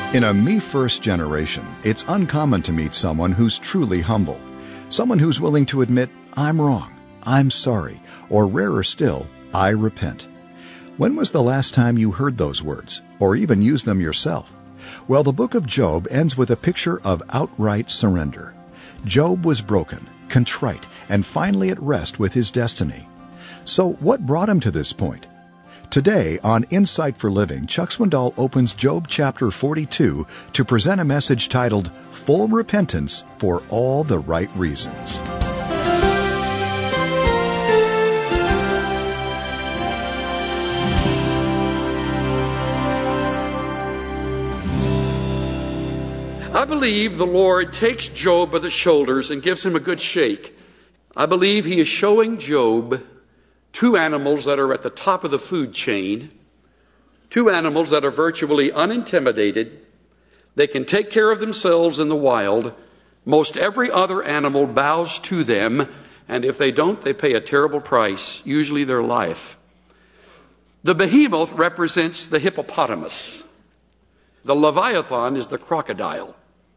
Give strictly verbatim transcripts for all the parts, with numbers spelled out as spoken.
In a me-first generation, it's uncommon to meet someone who's truly humble. Someone who's willing to admit, I'm wrong, I'm sorry, or rarer still, I repent. When was the last time you heard those words, or even used them yourself? Well, the book of Job ends with a picture of outright surrender. Job was broken, contrite, and finally at rest with his destiny. So what brought him to this point? Today, on Insight for Living, Chuck Swindoll opens Job chapter forty-two to present a message titled, Full Repentance for All the Right Reasons. I believe the Lord takes Job by the shoulders and gives him a good shake. I believe he is showing Job two animals that are at the top of the food chain, two animals that are virtually unintimidated. They can take care of themselves in the wild. Most every other animal bows to them, and if they don't, they pay a terrible price, usually their life. The behemoth represents the hippopotamus. The leviathan is the crocodile.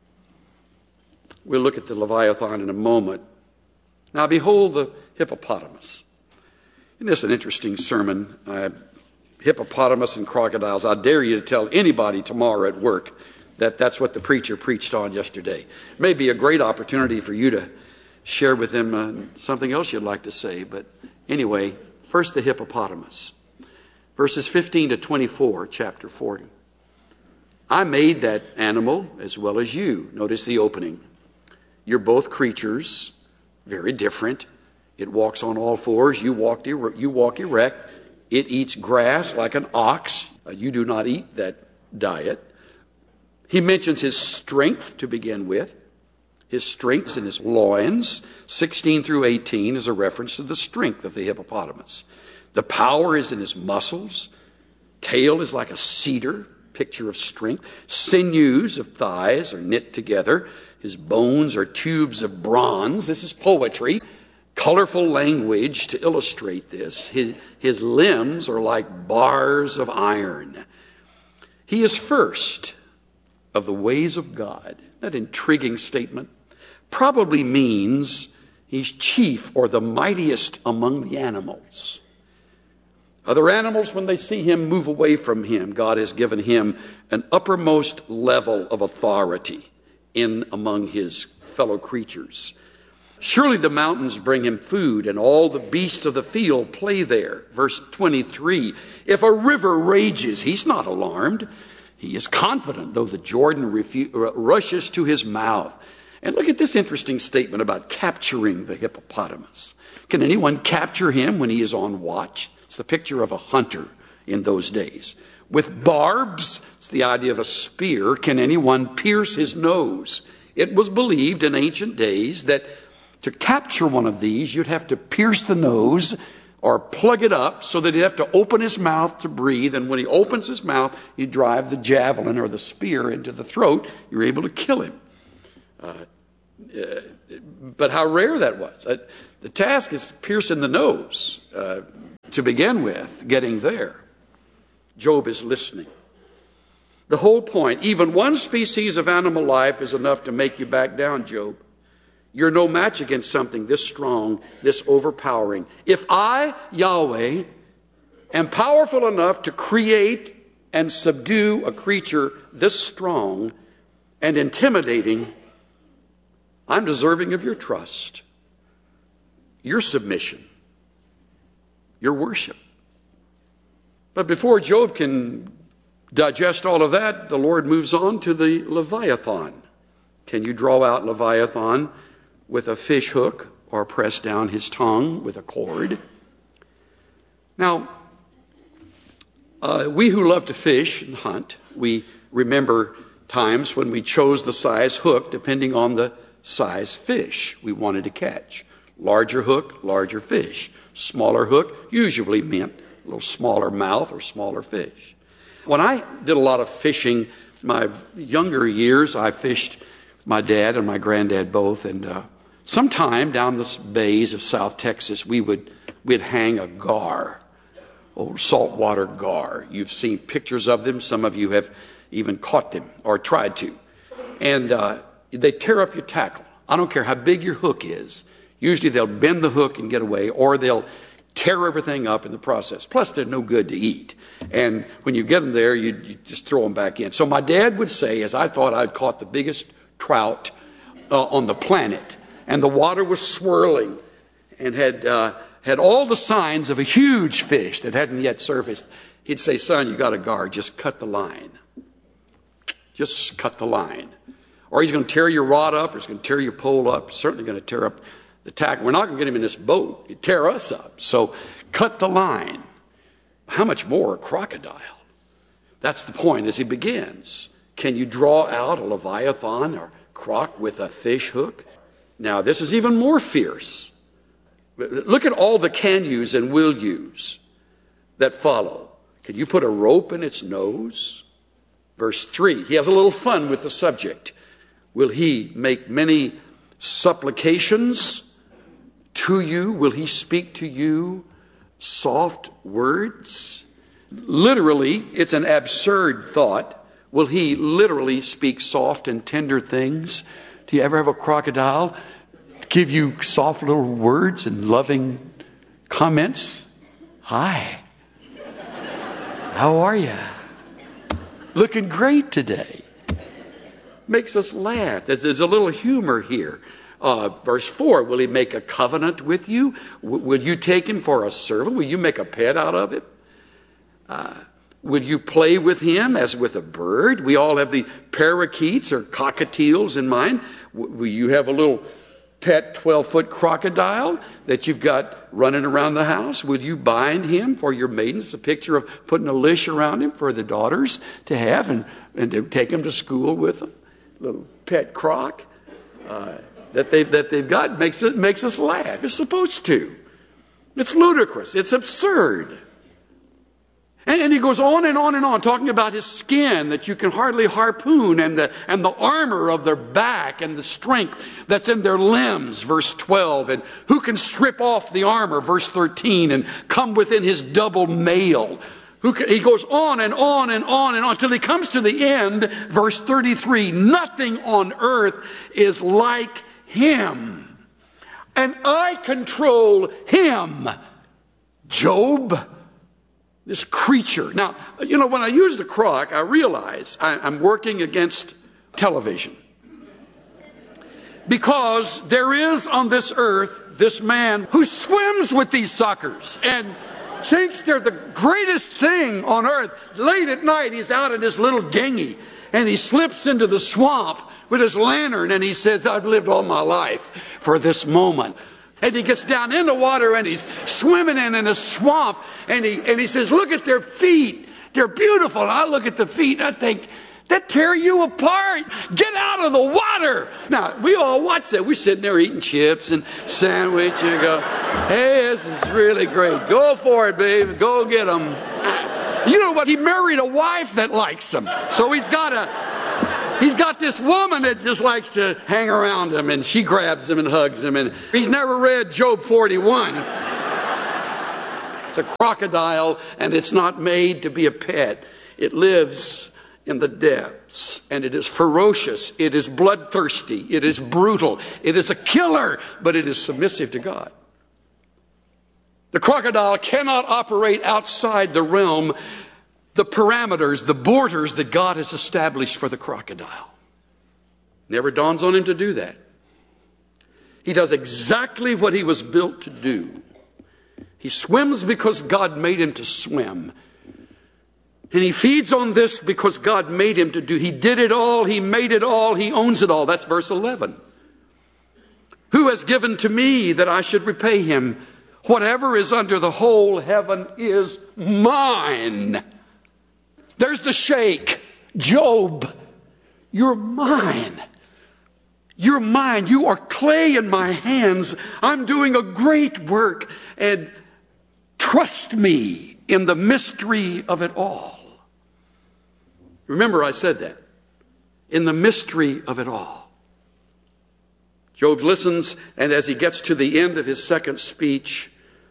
We'll look at the leviathan in a moment. Now behold the hippopotamus. Isn't this an interesting sermon? Uh, hippopotamus and crocodiles. I dare you to tell anybody tomorrow at work that that's what the preacher preached on yesterday. It may be a great opportunity for you to share with them uh, something else you'd like to say. But anyway, first the hippopotamus. Verses fifteen to twenty-four, chapter forty. I made that animal as well as you. Notice the opening. You're both creatures, very different. It walks on all fours. You walk, you walk erect. It eats grass like an ox. Uh, you do not eat that diet. He mentions his strength to begin with. His strength in his loins. sixteen through eighteen is a reference to the strength of the hippopotamus. The power is in his muscles. Tail is like a cedar, picture of strength. Sinews of thighs are knit together. His bones are tubes of bronze. This is poetry. Colorful language to illustrate this. His, his limbs are like bars of iron. He is first of the ways of God. That intriguing statement probably means he's chief or the mightiest among the animals. Other animals, when they see him move away from him, God has given him an uppermost level of authority in among his fellow creatures. Surely the mountains bring him food, and all the beasts of the field play there. Verse twenty-three, if a river rages, he's not alarmed. He is confident, though the Jordan refu- rushes to his mouth. And look at this interesting statement about capturing the hippopotamus. Can anyone capture him when he is on watch? It's the picture of a hunter in those days. With barbs, it's the idea of a spear. Can anyone pierce his nose? It was believed in ancient days that to capture one of these, you'd have to pierce the nose or plug it up so that he'd have to open his mouth to breathe. And when he opens his mouth, you drive the javelin or the spear into the throat. You're able to kill him. Uh, uh, but how rare that was. Uh, the task is piercing the nose uh, to begin with, getting there. Job is listening. The whole point, even one species of animal life is enough to make you back down, Job. You're no match against something this strong, this overpowering. If I, Yahweh, am powerful enough to create and subdue a creature this strong and intimidating, I'm deserving of your trust, your submission, your worship. But before Job can digest all of that, the Lord moves on to the Leviathan. Can you draw out Leviathan with a fish hook or press down his tongue with a cord? Now, uh, we who love to fish and hunt, we remember times when we chose the size hook depending on the size fish we wanted to catch. Larger hook, larger fish. Smaller hook usually meant a little smaller mouth or smaller fish. When I did a lot of fishing, my younger years, I fished with my dad and my granddad both, and uh, sometime down the bays of South Texas, we would we'd hang a gar, old saltwater gar. You've seen pictures of them. Some of you have even caught them or tried to. And uh, they tear up your tackle. I don't care how big your hook is. Usually they'll bend the hook and get away, or they'll tear everything up in the process. Plus, they're no good to eat. And when you get them there, you, you just throw them back in. So my dad would say, as I thought I'd caught the biggest trout uh, on the planet, and the water was swirling and had uh, had all the signs of a huge fish that hadn't yet surfaced, he'd say, son, you got a guard. Just cut the line. Just cut the line. Or he's going to tear your rod up, or he's going to tear your pole up. He's certainly going to tear up the tackle. We're not going to get him in this boat. He'd tear us up. So cut the line. How much more a crocodile? That's the point as he begins. Can you draw out a leviathan or croc with a fish hook? Now, this is even more fierce. Look at all the can yous and will yous that follow. Can you put a rope in its nose? Verse three, he has a little fun with the subject. Will he make many supplications to you? Will he speak to you soft words? Literally, it's an absurd thought. Will he literally speak soft and tender things? Do you ever have a crocodile give you soft little words and loving comments? Hi. How are you? Looking great today. Makes us laugh. There's a little humor here. Uh, verse four, will he make a covenant with you? W- will you take him for a servant? Will you make a pet out of him? Uh, will you play with him as with a bird? We all have the parakeets or cockatiels in mind. W- will you have a little pet twelve-foot crocodile that you've got running around the house? Will you bind him for your maidens? It's a picture of putting a leash around him for the daughters to have and, and to take him to school with them. Little pet croc uh, that they've, that they've got makes it makes us laugh. It's supposed to. It's ludicrous. It's absurd. And, and he goes on and on and on, talking about his skin that you can hardly harpoon, and the and the armor of their back, and the strength that's in their limbs, verse twelve, and who can strip off the armor, verse thirteen, and come within his double mail. Who can, he goes on and on and on and on till he comes to the end, verse thirty-three. Nothing on earth is like him, and I control him. Job. This creature. Now, you know, when I use the croc, I realize I, I'm working against television. Because there is on this earth this man who swims with these suckers and thinks they're the greatest thing on earth. Late at night, he's out in his little dinghy and he slips into the swamp with his lantern and he says, I've lived all my life for this moment. And he gets down in the water and he's swimming in, in a swamp. And he, and he says, look at their feet. They're beautiful. And I look at the feet and I think, that tear you apart. Get out of the water. Now, we all watch that. We're sitting there eating chips and sandwich and go, hey, this is really great. Go for it, babe. Go get them. You know what? He married a wife that likes him. So he's got a... He's got this woman that just likes to hang around him, and she grabs him and hugs him, and he's never read Job forty-one. It's a crocodile, and it's not made to be a pet. It lives in the depths, and it is ferocious. It is bloodthirsty. It is brutal. It is a killer, but it is submissive to God. The crocodile cannot operate outside the realm, the parameters, the borders that God has established for the crocodile. Never dawns on him to do that. He does exactly what he was built to do. He swims because God made him to swim. And he feeds on this because God made him to do. He did it all. He made it all. He owns it all. That's verse eleven. Who has given to me that I should repay him? Whatever is under the whole heaven is mine. There's the shake. Job, you're mine. You're mine. You are clay in my hands. I'm doing a great work. And trust me in the mystery of it all. Remember, I said that. In the mystery of it all. Job listens, and as he gets to the end of his second speech,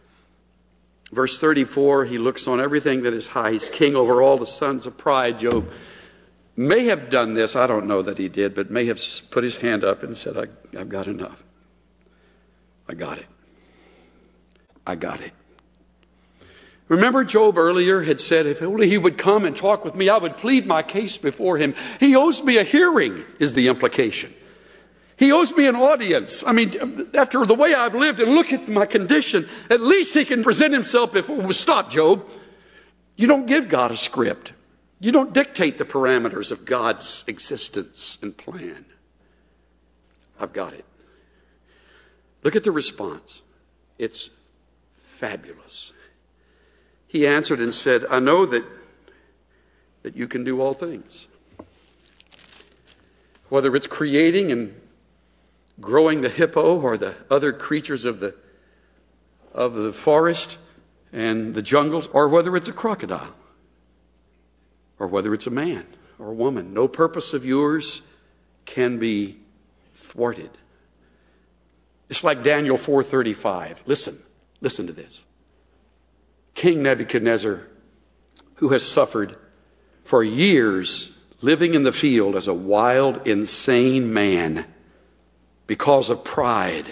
verse thirty-four, he looks on everything that is high. He's king over all the sons of pride, Job. may have done this. I don't know that he did, but may have put his hand up and said, I, I've got enough. I got it. I got it. Remember, Job earlier had said, if only he would come and talk with me, I would plead my case before him. He owes me a hearing, is the implication. He owes me an audience. I mean, after the way I've lived and look at my condition, at least he can present himself before we stop, Job. You don't give God a script. You don't dictate the parameters of God's existence and plan. I've got it. Look at the response. It's fabulous. He answered and said, I know that, that you can do all things. Whether it's creating and growing the hippo or the other creatures of the of the forest and the jungles, or whether it's a crocodile, or whether it's a man or a woman. No purpose of yours can be thwarted. It's like Daniel four thirty-five. Listen, listen to this. King Nebuchadnezzar, who has suffered for years living in the field as a wild, insane man because of pride,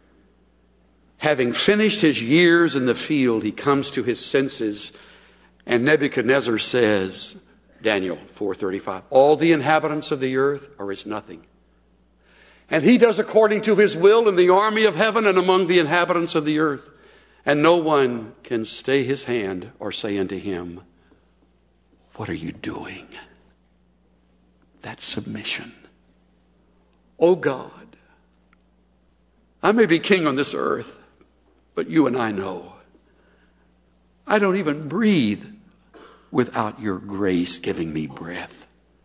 having finished his years in the field, he comes to his senses, and Nebuchadnezzar says, Daniel four thirty-five, all the inhabitants of the earth are as nothing. And he does according to his will in the army of heaven and among the inhabitants of the earth. And no one can stay his hand or say unto him, what are you doing? That's submission. Oh God, I may be king on this earth, but you and I know I don't even breathe without your grace giving me breath.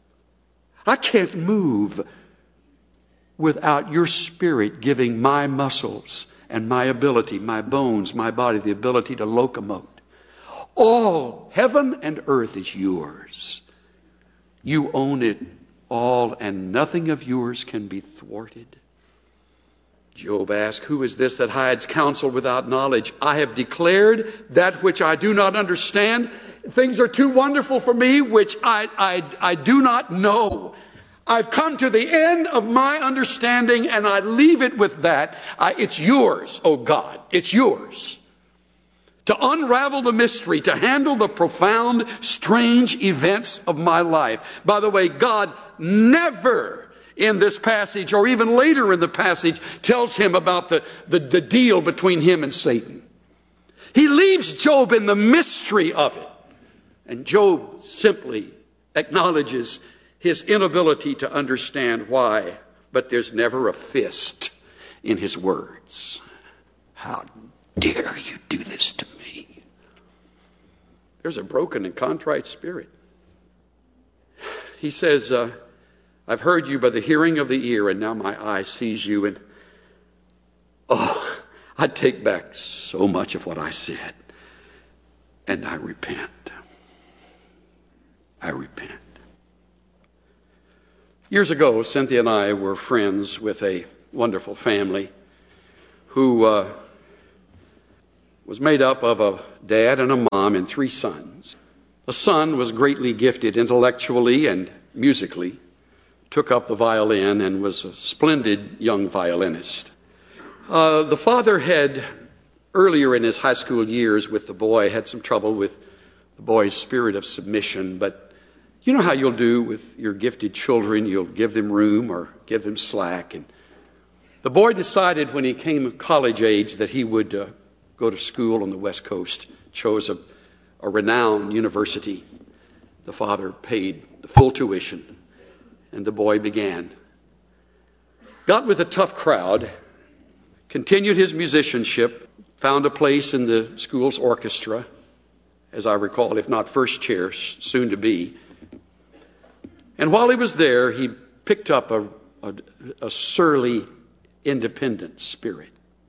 I can't move without your Spirit giving my muscles and my ability, my bones, my body, the ability to locomote. All heaven and earth is yours. You own it all, and nothing of yours can be thwarted. Job asked, who is this that hides counsel without knowledge? I have declared that which I do not understand. Things are too wonderful for me, which I, I, I do not know. I've come to the end of my understanding, and I leave it with that. I, it's yours, oh God. It's yours. To unravel the mystery, to handle the profound, strange events of my life. By the way, God never in this passage, or even later in the passage, tells him about the, the, the deal between him and Satan. He leaves Job in the mystery of it. And Job simply acknowledges his inability to understand why, but there's never a fist in his words. How dare you do this to me? There's a broken and contrite spirit. He says, uh, I've heard you by the hearing of the ear, and now my eye sees you, and oh, I take back so much of what I said, and I repent. I repent. Years ago, Cynthia and I were friends with a wonderful family who uh, was made up of a dad and a mom and three sons. The son was greatly gifted intellectually and musically, took up the violin, and was a splendid young violinist. Uh, the father had, earlier in his high school years with the boy, had some trouble with the boy's spirit of submission, but you know how you'll do with your gifted children. You'll give them room or give them slack. And the boy decided when he came of college age that he would uh, go to school on the West Coast, chose a, a renowned university. The father paid the full tuition, and the boy began. Got with a tough crowd, continued his musicianship, found a place in the school's orchestra, as I recall, if not first chair, soon to be. And while he was there, he picked up a, a, a surly, independent spirit.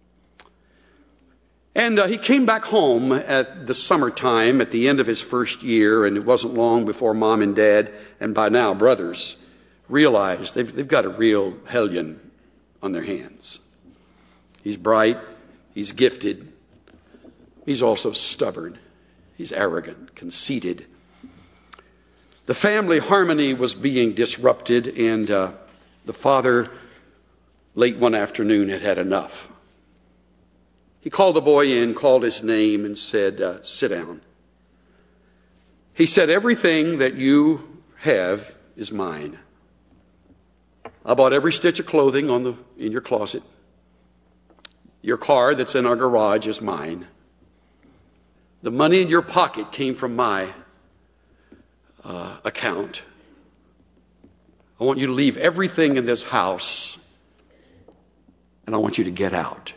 And uh, he came back home at the summertime at the end of his first year, and it wasn't long before mom and dad, and by now brothers, realized they've, they've got a real hellion on their hands. He's bright, he's gifted, he's also stubborn, he's arrogant, conceited. The family harmony was being disrupted, and uh, the father, late one afternoon, had had enough. He called the boy in, called his name, and said, uh, sit down. He said, everything that you have is mine. I bought every stitch of clothing on the in your closet. Your car that's in our garage is mine. The money in your pocket came from my uh, account. I want you to leave everything in this house, and I want you to get out.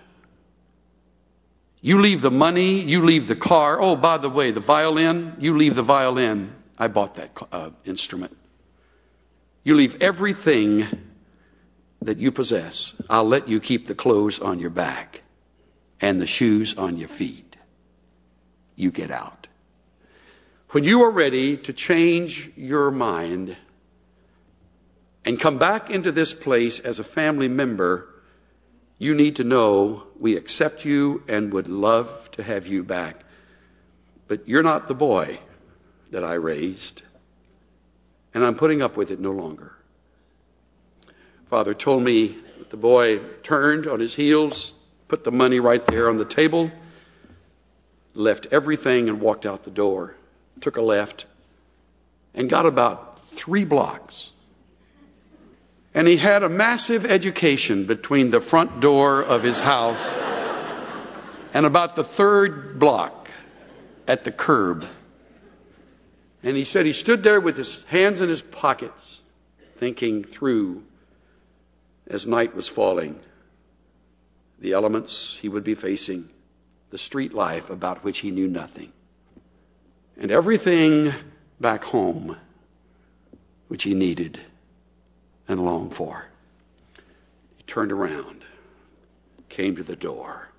You leave the money, you leave the car. Oh, by the way, the violin, you leave the violin. I bought that uh, instrument. You leave everything that you possess. I'll let you keep the clothes on your back and the shoes on your feet. You get out. When you are ready to change your mind and come back into this place as a family member, you need to know we accept you and would love to have you back. But you're not the boy that I raised, and I'm putting up with it no longer. Father told me that the boy turned on his heels, put the money right there on the table, left everything and walked out the door, took a left, and got about three blocks. And he had a massive education between the front door of his house and about the third block at the curb. And he said he stood there with his hands in his pockets, thinking through, as night was falling, the elements he would be facing, the street life about which he knew nothing, and everything back home which he needed and longed for. He turned around, came to the door,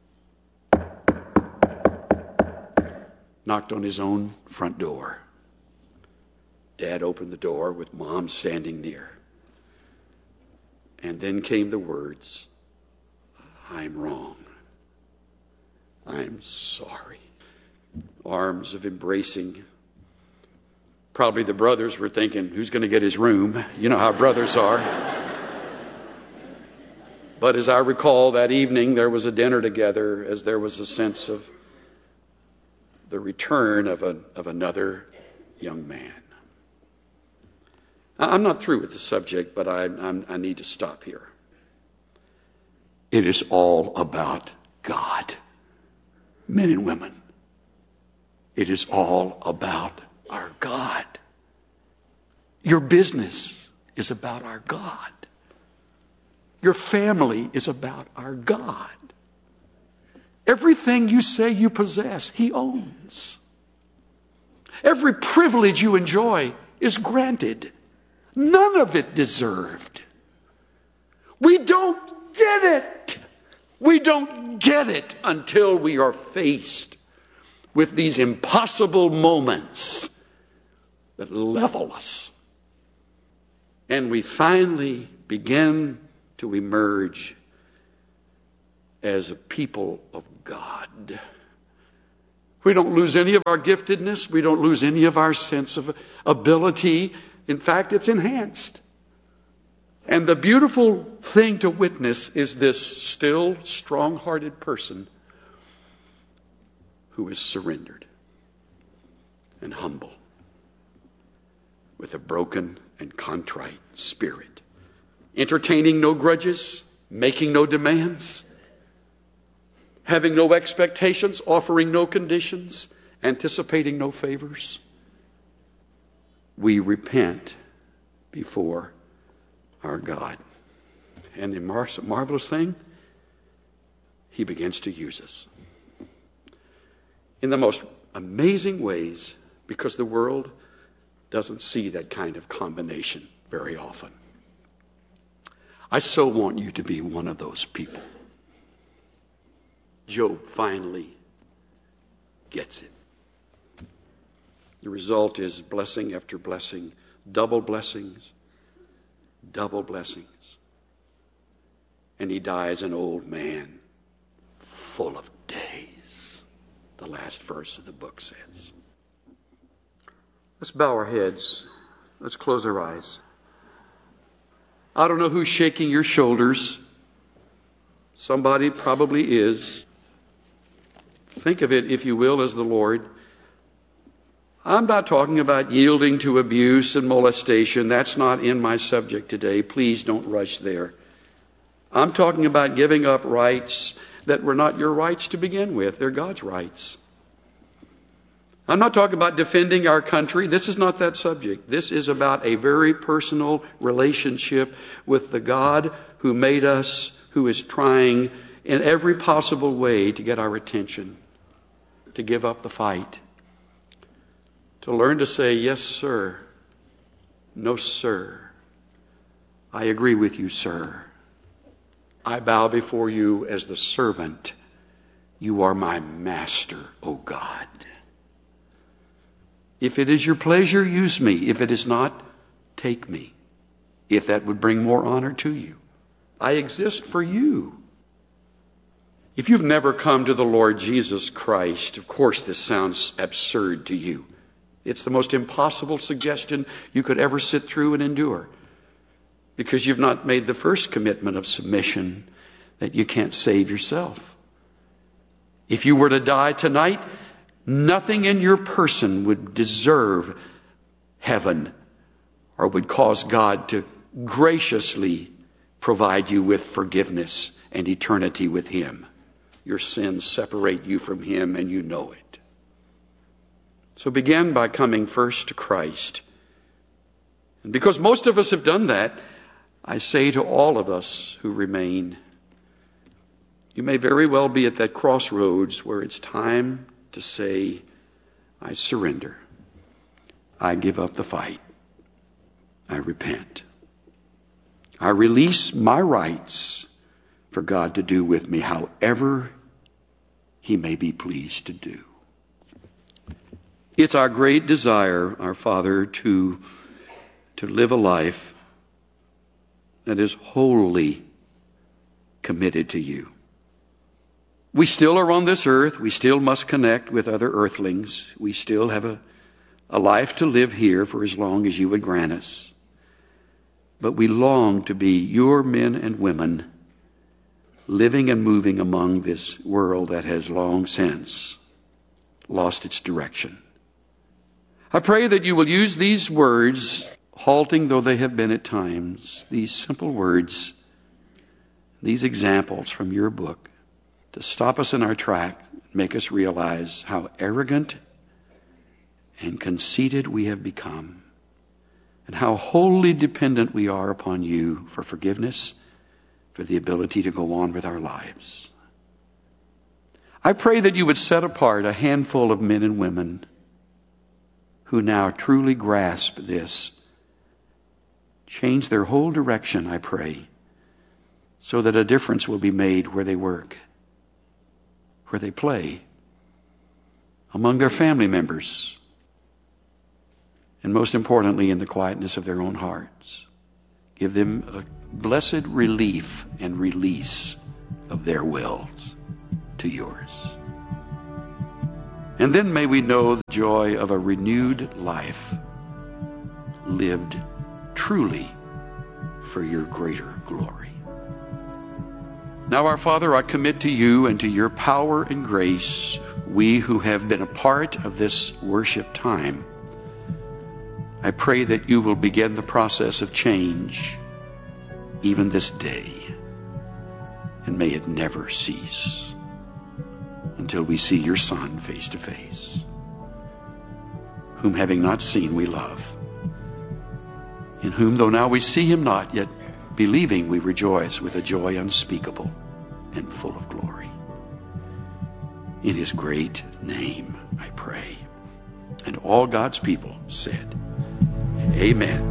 knocked on his own front door. Dad opened the door with Mom standing near. And then came the words, I'm wrong. I'm sorry. Arms of embracing. Probably the brothers were thinking, who's going to get his room? You know how brothers are. But as I recall, that evening there was a dinner together, as there was a sense of the return of, a, of another young man. I'm not through with the subject, but I, I'm, I need to stop here. It is all about God, men and women. It is all about our God. Your business is about our God. Your family is about our God. Everything you say you possess, He owns. Every privilege you enjoy is granted. None of it deserved. We don't get it. We don't get it until we are faced with these impossible moments that level us. And we finally begin to emerge as a people of God. We don't lose any of our giftedness. We don't lose any of our sense of ability. In fact, it's enhanced. And the beautiful thing to witness is this still, strong-hearted person who is surrendered and humble with a broken and contrite spirit, entertaining no grudges, making no demands, having no expectations, offering no conditions, anticipating no favors. We repent before our God. And the mar- marvelous thing, He begins to use us in the most amazing ways, because the world doesn't see that kind of combination very often. I so want you to be one of those people. Job finally gets it. The result is blessing after blessing, double blessings, double blessings. And he dies an old man, full of days, the last verse of the book says. Let's bow our heads. Let's close our eyes. I don't know who's shaking your shoulders. Somebody probably is. Think of it, if you will, as the Lord. I'm not talking about yielding to abuse and molestation. That's not in my subject today. Please don't rush there. I'm talking about giving up rights that were not your rights to begin with. They're God's rights. I'm not talking about defending our country. This is not that subject. This is about a very personal relationship with the God who made us, who is trying in every possible way to get our attention, to give up the fight, to learn to say, yes, sir, no, sir. I agree with you, sir. I bow before you as the servant. You are my master, O God. If it is your pleasure, use me. If it is not, take me. If that would bring more honor to you. I exist for you. If you've never come to the Lord Jesus Christ, of course this sounds absurd to you. It's the most impossible suggestion you could ever sit through and endure, because you've not made the first commitment of submission, that you can't save yourself. If you were to die tonight, nothing in your person would deserve heaven or would cause God to graciously provide you with forgiveness and eternity with Him. Your sins separate you from Him, and you know it. So begin by coming first to Christ. And because most of us have done that, I say to all of us who remain, you may very well be at that crossroads where it's time to say, I surrender. I give up the fight. I repent. I release my rights for God to do with me however He may be pleased to do. It's our great desire, our Father, to, to live a life that is wholly committed to you. We still are on this earth. We still must connect with other earthlings. We still have a, a life to live here for as long as you would grant us. But we long to be your men and women living and moving among this world that has long since lost its direction. I pray that you will use these words, halting though they have been at times, these simple words, these examples from your book, to stop us in our track, make us realize how arrogant and conceited we have become, and how wholly dependent we are upon you for forgiveness, for the ability to go on with our lives. I pray that you would set apart a handful of men and women who now truly grasp this. Change their whole direction, I pray, so that a difference will be made where they work, where they play, among their family members, and most importantly, in the quietness of their own hearts. Give them a blessed relief and release of their wills to yours. And then may we know the joy of a renewed life lived truly for your greater glory. Now, our Father, I commit to you and to your power and grace, we who have been a part of this worship time. I pray that you will begin the process of change even this day, and may it never cease until we see your Son face to face, whom having not seen we love, in whom though now we see him not, yet believing we rejoice with a joy unspeakable and full of glory. In his great name I pray. And all God's people said, Amen.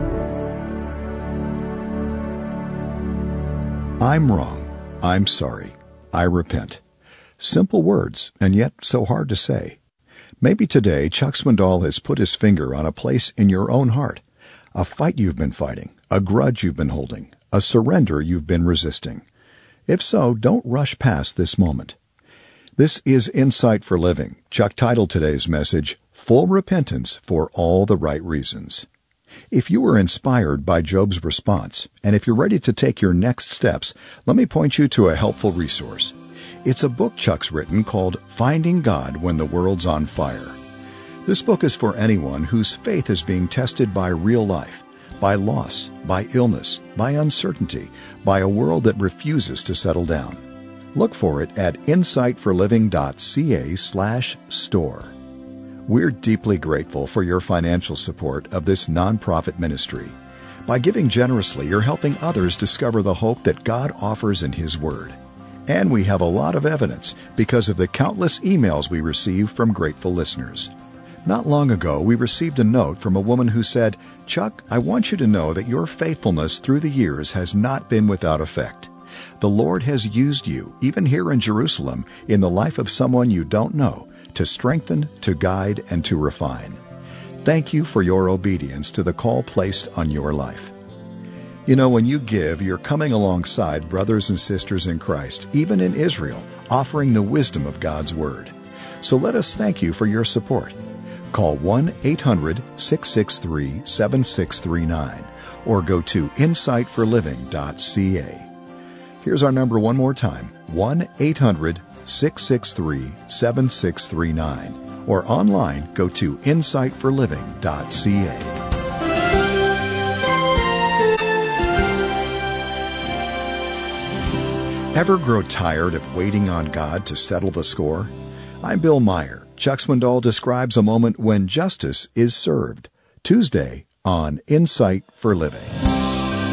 I'm wrong. I'm sorry. I repent. Simple words, and yet so hard to say. Maybe today Chuck Swindoll has put his finger on a place in your own heart, a fight you've been fighting, a grudge you've been holding, a surrender you've been resisting. If so, don't rush past this moment. This is Insight for Living. Chuck titled today's message, full repentance for all the right reasons. If you were inspired by Job's response, and if you're ready to take your next steps, let me point you to a helpful resource. It's a book Chuck's written called Finding God When the World's on Fire. This book is for anyone whose faith is being tested by real life, by loss, by illness, by uncertainty, by a world that refuses to settle down. Look for it at insightforliving.ca slash store. We're deeply grateful for your financial support of this nonprofit ministry. By giving generously, you're helping others discover the hope that God offers in His Word. And we have a lot of evidence because of the countless emails we receive from grateful listeners. Not long ago, we received a note from a woman who said, "Chuck, I want you to know that your faithfulness through the years has not been without effect. The Lord has used you, even here in Jerusalem, in the life of someone you don't know, to strengthen, to guide, and to refine. Thank you for your obedience to the call placed on your life." You know, when you give, you're coming alongside brothers and sisters in Christ, even in Israel, offering the wisdom of God's Word. So let us thank you for your support. Call one eight hundred six six three seven six three nine or go to insight for living dot c a. Here's our number one more time, one eight hundred six six three seven six three nine, or online go to insight for living dot c a. Ever grow tired of waiting on God to settle the score? I'm Bill Meyer. Chuck Swindoll describes a moment when justice is served. Tuesday on Insight for Living.